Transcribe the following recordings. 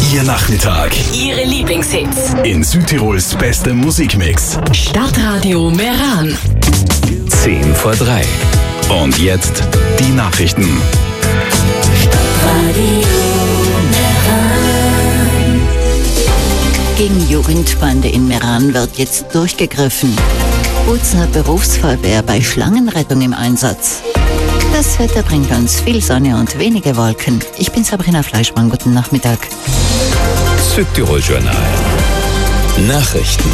Ihr Nachmittag. Ihre Lieblingshits. In Südtirols bestem Musikmix. Stadtradio Meran. 10 vor 3. Und jetzt die Nachrichten. Gegen Jugendbande in Meran wird jetzt durchgegriffen. Bozner Berufsfeuerwehr bei Schlangenrettung im Einsatz. Das Wetter bringt uns viel Sonne und wenige Wolken. Ich bin Sabrina Fleischmann, guten Nachmittag. Südtirol Journal. Nachrichten.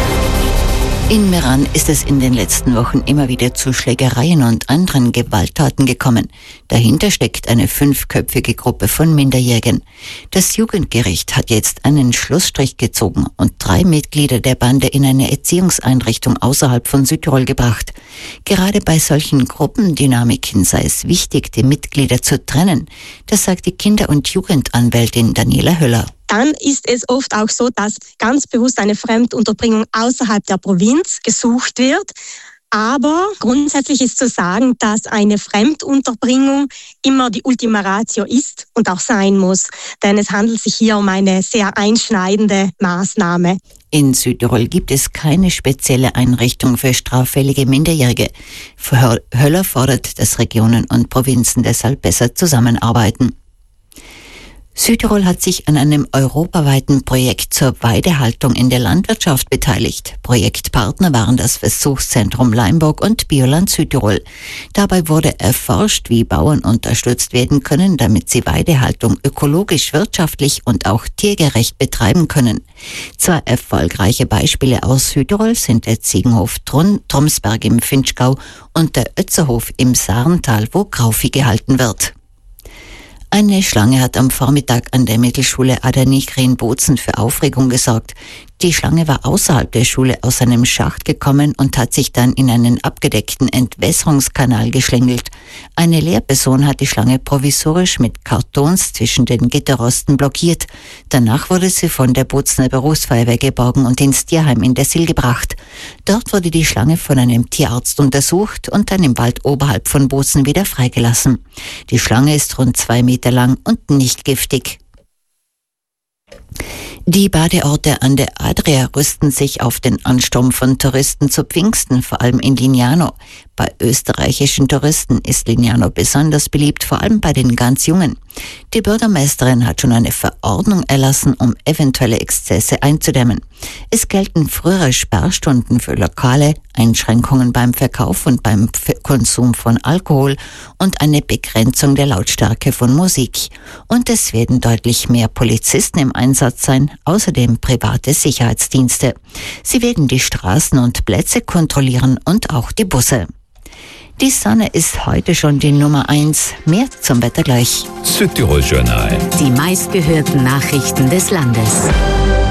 In Meran ist es in den letzten Wochen immer wieder zu Schlägereien und anderen Gewalttaten gekommen. Dahinter steckt eine 5-köpfige Gruppe von Minderjährigen. Das Jugendgericht hat jetzt einen Schlussstrich gezogen und 3 Mitglieder der Bande in eine Erziehungseinrichtung außerhalb von Südtirol gebracht. Gerade bei solchen Gruppendynamiken sei es wichtig, die Mitglieder zu trennen. Das sagt die Kinder- und Jugendanwältin Daniela Höller. Dann ist es oft auch so, dass ganz bewusst eine Fremdunterbringung außerhalb der Provinz gesucht wird. Aber grundsätzlich ist zu sagen, dass eine Fremdunterbringung immer die Ultima Ratio ist und auch sein muss. Denn es handelt sich hier um eine sehr einschneidende Maßnahme. In Südtirol gibt es keine spezielle Einrichtung für straffällige Minderjährige. Höller fordert, dass Regionen und Provinzen deshalb besser zusammenarbeiten. Südtirol hat sich an einem europaweiten Projekt zur Weidehaltung in der Landwirtschaft beteiligt. Projektpartner waren das Versuchszentrum Leimburg und Bioland Südtirol. Dabei wurde erforscht, wie Bauern unterstützt werden können, damit sie Weidehaltung ökologisch, wirtschaftlich und auch tiergerecht betreiben können. 2 erfolgreiche Beispiele aus Südtirol sind der Ziegenhof Tromsberg im Finchgau und der Ötzerhof im Saarntal, wo Grauvieh gehalten wird. Eine Schlange hat am Vormittag an der Mittelschule Adanigri in Bozen für Aufregung gesorgt. Die Schlange war außerhalb der Schule aus einem Schacht gekommen und hat sich dann in einen abgedeckten Entwässerungskanal geschlängelt. Eine Lehrperson hat die Schlange provisorisch mit Kartons zwischen den Gitterrosten blockiert. Danach wurde sie von der Bozner Berufsfeuerwehr geborgen und ins Tierheim in Dessil gebracht. Dort wurde die Schlange von einem Tierarzt untersucht und dann im Wald oberhalb von Bozen wieder freigelassen. Die Schlange ist rund 2 Meter lang und nicht giftig. Die Badeorte an der Adria rüsten sich auf den Ansturm von Touristen zu Pfingsten, vor allem in Lignano. Bei österreichischen Touristen ist Lignano besonders beliebt, vor allem bei den ganz Jungen. Die Bürgermeisterin hat schon eine Verordnung erlassen, um eventuelle Exzesse einzudämmen. Es gelten frühere Sperrstunden für Lokale, Einschränkungen beim Verkauf und beim Konsum von Alkohol und eine Begrenzung der Lautstärke von Musik. Und es werden deutlich mehr Polizisten im Einsatz sein, außerdem private Sicherheitsdienste. Sie werden die Straßen und Plätze kontrollieren und auch die Busse. Die Sonne ist heute schon die Nummer 1. Mehr zum Wetter gleich. Südtirol Journal. Die meistgehörten Nachrichten des Landes.